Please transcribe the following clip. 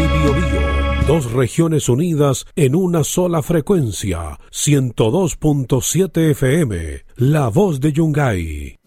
Biobío. Dos regiones unidas en una sola frecuencia. 102.7 FM. La Voz de Yungay.